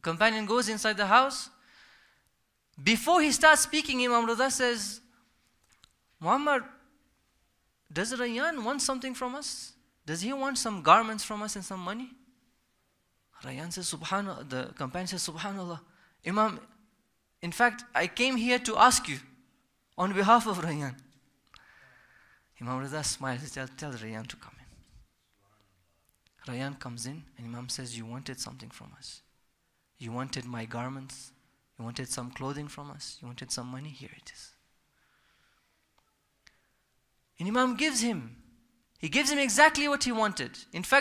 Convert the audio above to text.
Companion goes inside the house. Before he starts speaking, Imam Rida says, Muhammad, does Rayyan want something from us? Does he want some garments from us and some money? Rayyan says, Subhanallah. The companion says, Subhanallah. Imam, in fact, I came here to ask you on behalf of Rayyan. Imam Rida smiles. He tells Rayyan to come in. Rayyan comes in and Imam says, you wanted something from us. You wanted my garments. You wanted some clothing from us. You wanted some money. Here it is. And Imam gives him. He gives him exactly what he wanted. In fact,